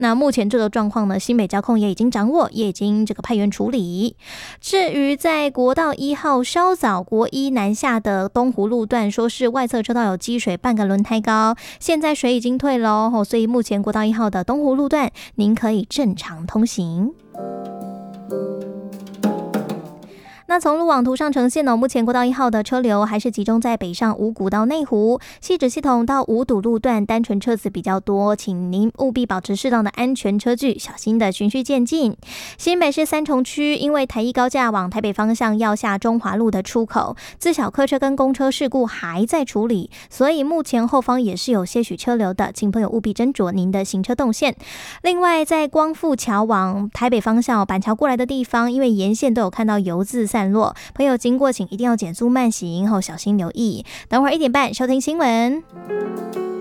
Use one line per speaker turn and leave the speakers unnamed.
那目前这个状况呢，新北交控也已经掌握，也已经派员处理。至于在国道1号稍早国一南下的东湖路段，说是外侧车道有积水，半个轮胎高，现在水已经退了，所以目前国道1号的东湖路段您可以正常通行。那从路网图上呈现目前国道1号的车流还是集中在北上五股到内湖、汐止系统到五堵路段，单纯车子比较多，请您务必保持适当的安全车距，小心的循序渐进。新北市三重区因为台一高架往台北方向要下中华路的出口，自小客车跟公车事故还在处理，所以目前后方也是有些许车流的，请朋友务必斟酌您的行车动线。另外在光复桥往台北方向板桥过来的地方，因为沿线都有看到油渍散落，朋友经过请一定要减速慢行后小心留意。等会儿1点半收听新闻。